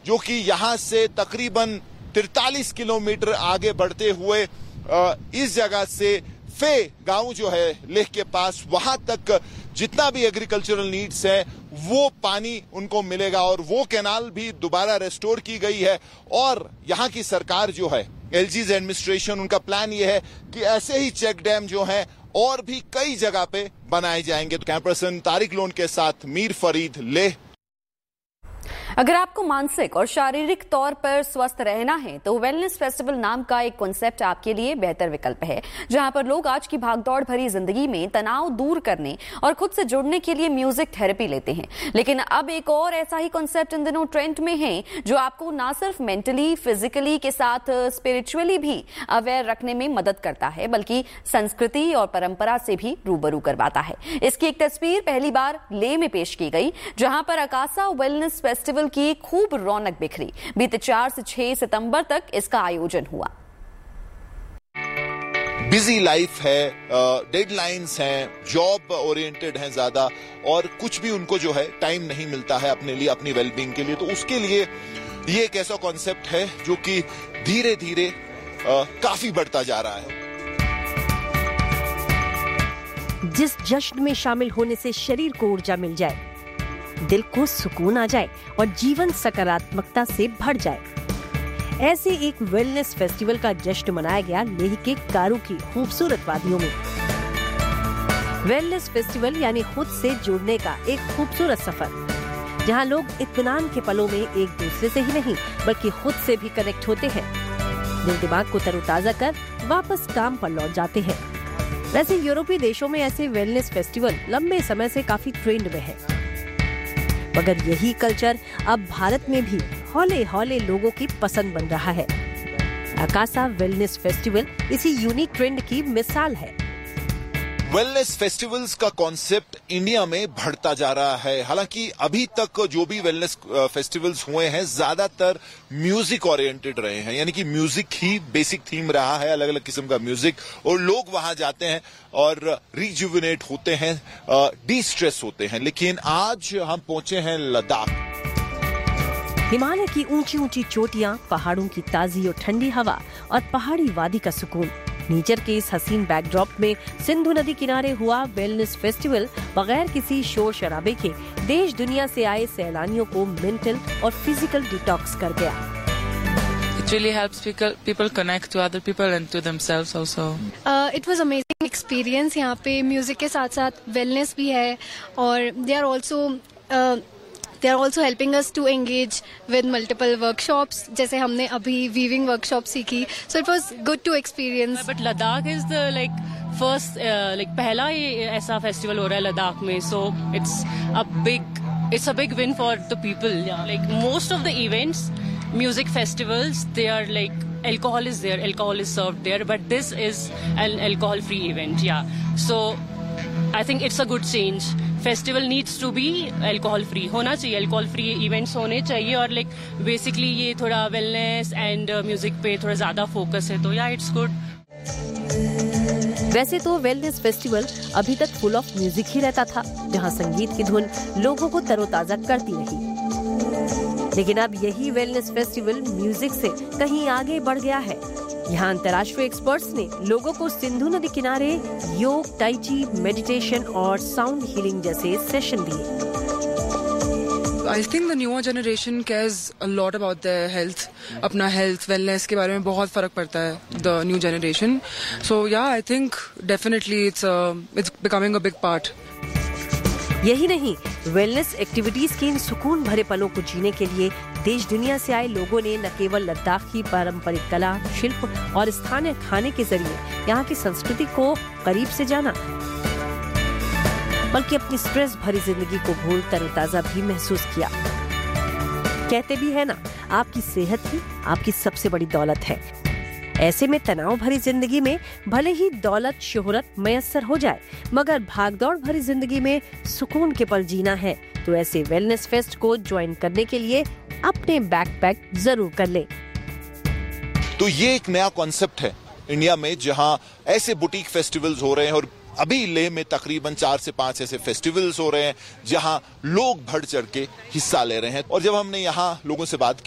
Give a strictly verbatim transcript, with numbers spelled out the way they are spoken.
जो कि यहां से तकरीबन तिरतालीस किलोमीटर आगे बढ़ते हुए इस जगह से फे गांव जो है लेह के पास, वहां तक जितना भी एग्रीकल्चरल नीड्स है वो पानी उनको मिलेगा। और वो कैनाल भी दोबारा रेस्टोर की गई है और यहां की सरकार जो है, एलजीज एडमिनिस्ट्रेशन, उनका प्लान ये है कि ऐसे ही चेक डैम जो है और भी कई जगह पे बनाए जाएंगे। तो कैमरा पर्सन तारिक लोन के साथ मीर फरीद, लेह। अगर आपको मानसिक और शारीरिक तौर पर स्वस्थ रहना है तो वेलनेस फेस्टिवल नाम का एक कॉन्सेप्ट आपके लिए बेहतर विकल्प है, जहां पर लोग आज की भागदौड़ भरी जिंदगी में तनाव दूर करने और खुद से जुड़ने के लिए म्यूजिक थेरेपी लेते हैं। लेकिन अब एक और ऐसा ही कॉन्सेप्ट इन दिनों ट्रेंड में है जो आपको ना सिर्फ मेंटली, फिजिकली के साथ स्पिरिचुअली भी अवेयर रखने में मदद करता है, बल्कि संस्कृति और परंपरा से भी रूबरू करवाता है। इसकी एक तस्वीर पहली बार लेह में पेश की गई, जहां पर अकासा वेलनेस फेस्टिवल की खूब रौनक बिखरी। बीते चार से छह सितंबर तक इसका आयोजन हुआ। बिजी लाइफ है, डेडलाइंस हैं, जॉब ओरिएंटेड हैं ज्यादा, और कुछ भी उनको जो है टाइम नहीं मिलता है अपने लिए, अपनी वेलबींग के लिए। तो उसके लिए ये एक ऐसा कॉन्सेप्ट है जो कि धीरे धीरे काफी बढ़ता जा रहा है। जिस जश्न में शामिल होने से शरीर को ऊर्जा मिल जाए, दिल को सुकून आ जाए और जीवन सकारात्मकता से भर जाए, ऐसे एक वेलनेस फेस्टिवल का जश्न मनाया गया लेह के कारू की खूबसूरत वादियों में। वेलनेस फेस्टिवल यानी खुद से जुड़ने का एक खूबसूरत सफर, जहां लोग इत्मीनान के पलों में एक दूसरे से ही नहीं बल्कि खुद से भी कनेक्ट होते हैं, दिल दिमाग को तरोताजा कर वापस काम पर लौट जाते हैं। वैसे यूरोपीय देशों में ऐसे वेलनेस फेस्टिवल लंबे समय से काफी ट्रेंड में है, मगर यही कल्चर अब भारत में भी हौले हौले लोगों की पसंद बन रहा है। अकासा वेलनेस फेस्टिवल इसी यूनिक ट्रेंड की मिसाल है। वेलनेस फेस्टिवल्स का कॉन्सेप्ट इंडिया में बढ़ता जा रहा है। हालांकि अभी तक जो भी वेलनेस फेस्टिवल्स हुए हैं ज्यादातर म्यूजिक ओरिएंटेड रहे हैं, यानी कि म्यूजिक ही बेसिक थीम रहा है, अलग अलग किस्म का म्यूजिक, और लोग वहां जाते हैं और रिजुविनेट होते हैं, डी स्ट्रेस होते हैं। लेकिन आज हम पहुंचे हैं लद्दाख। हिमालय की ऊंची ऊंची चोटियां, पहाड़ों की ताजी और ठंडी हवा और पहाड़ी वादी का सुकून। नेचर के इस हसीन बैकड्रॉप में सिंधु नदी किनारे हुआ वेलनेस फेस्टिवल बगैर किसी शोर शराबे के देश दुनिया से आए सैलानियों को मेंटल और फिजिकल डिटॉक्स कर गया। It really helps people people connect to other people and to themselves also. Uh, it was amazing experience. यहाँ पे म्यूजिक के साथ साथ वेलनेस भी है और they are also uh, They are also helping us to engage with multiple workshops. जैसे हमने अभी weaving workshop सीखी, so it was good to experience. But Ladakh is the like first uh, like पहला ये ऐसा festival हो रहा है लद्दाख में, so it's a big it's a big win for the people. Yeah. Like most of the events, music festivals, they are like alcohol is there, alcohol is served there, but this is an alcohol-free event. Yeah, so I think it's a good change. Festival needs to be alcohol free, होना चाहिए, alcohol free events होने चाहिए, और like basically ये थोड़ा wellness and music पे थोड़ा ज्यादा फोकस है, तो या इट्स गुड। वैसे तो वेलनेस फेस्टिवल अभी तक फुल ऑफ म्यूजिक ही रहता था, जहां संगीत की धुन लोगों को तरोताजा करती रही। लेकिन अब यही वेलनेस फेस्टिवल म्यूजिक से कहीं आगे बढ़ गया है। यहाँ अंतर्राष्ट्रीय एक्सपर्ट्स ने लोगों को सिंधु नदी किनारे योग, टाइची, मेडिटेशन और साउंड हीलिंग जैसे सेशन दिए। I think the newer generation cares a lot about their health, अपना health, wellness के बारे में बहुत फर्क पड़ता है, the new generation. So yeah, I think definitely it's a, it's becoming a big part. यही नहीं, वेलनेस एक्टिविटीज के इन सुकून भरे पलों को जीने के लिए देश दुनिया से आए लोगों ने न केवल लद्दाख की पारंपरिक कला, शिल्प और स्थानीय खाने के जरिए यहाँ की संस्कृति को करीब से जाना, बल्कि अपनी स्ट्रेस भरी जिंदगी को भूल तरोताजा भी महसूस किया। कहते भी है ना, आपकी सेहत ही आपकी सबसे बड़ी दौलत है। ऐसे में तनाव भरी जिंदगी में भले ही दौलत शोहरत मयस्सर हो जाए, मगर भागदौड़ भरी जिंदगी में सुकून के पल जीना है तो ऐसे वेलनेस फेस्ट को ज्वाइन करने के लिए अपने बैकपैक जरूर कर ले। तो ये एक नया कॉन्सेप्ट है इंडिया में, जहां ऐसे बुटीक फेस्टिवल्स हो रहे हैं, और अभी लेह में तकरीबन चार से पांच ऐसे फेस्टिवल्स हो रहे हैं जहां लोग बढ़ चढ़ के हिस्सा ले रहे हैं। और जब हमने यहाँ लोगों से बात